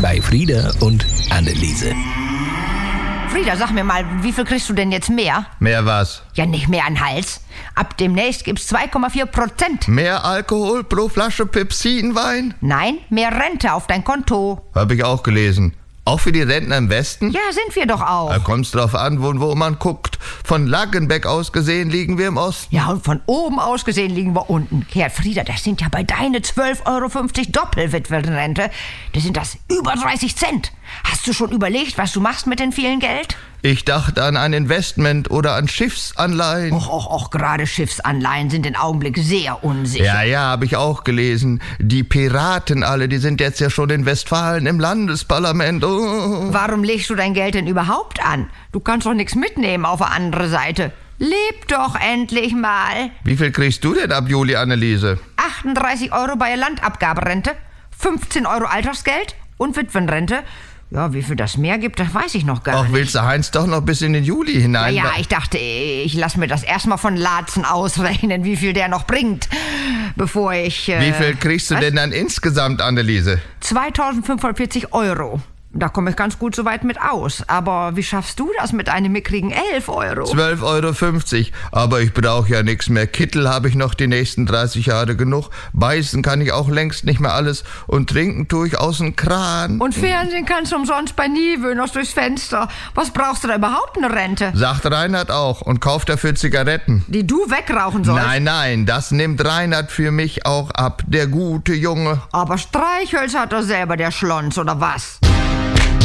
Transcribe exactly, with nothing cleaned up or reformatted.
bei Frieda und Anneliese. Frieda, sag mir mal, wie viel kriegst du denn jetzt mehr? Mehr was? Ja, nicht mehr an Hals. Ab demnächst gibt's zwei Komma vier Prozent. Mehr Alkohol pro Flasche Pepsinwein? Nein, mehr Rente auf dein Konto. Hab ich auch gelesen. Auch für die Rentner im Westen? Ja, sind wir doch auch. Da kommt's drauf an, wo, wo man guckt. Von Laggenbeck aus gesehen liegen wir im Osten. Ja, und von oben aus gesehen liegen wir unten. Herr Frieda, das sind ja bei deine zwölf Euro fünfzig Doppelwitwenrente. Das sind das über dreißig Cent. Hast du schon überlegt, was du machst mit dem vielen Geld? Ich dachte an ein Investment oder an Schiffsanleihen. Och, och, och, gerade Schiffsanleihen sind im Augenblick sehr unsicher. Ja, ja, habe ich auch gelesen. Die Piraten alle, die sind jetzt ja schon in Westfalen im Landesparlament. Oh. Warum legst du dein Geld denn überhaupt an? Du kannst doch nichts mitnehmen auf der anderen Seite. Leb doch endlich mal. Wie viel kriegst du denn ab Juli, Anneliese? achtunddreißig Euro bei Landabgaberente, fünfzehn Euro Altersgeld und Witwenrente. Ja, wie viel das mehr gibt, das weiß ich noch gar Ach, nicht. willst du Heinz doch noch bis in den Juli hinein? Ja, ich dachte, ich lass mir das erstmal von Laatzen ausrechnen, wie viel der noch bringt, bevor ich... Äh, Wie viel kriegst du was? denn dann insgesamt, Anneliese? zweitausendfünfhundertvierzig Euro. Da komme ich ganz gut soweit mit aus. Aber wie schaffst du das mit einem mickrigen elf Euro? zwölf Euro fünfzig. Aber ich brauche ja nichts mehr. Kittel habe ich noch die nächsten dreißig Jahre genug. Beißen kann ich auch längst nicht mehr alles. Und trinken tue ich aus dem Kran. Und Fernsehen kannst du umsonst bei Nive noch durchs Fenster. Was brauchst du da überhaupt eine Rente? Sagt Reinhard auch und kauft dafür Zigaretten. Die du wegrauchen sollst? Nein, nein, das nimmt Reinhard für mich auch ab. Der gute Junge. Aber Streichhölzer hat er selber, der Schlons, oder was?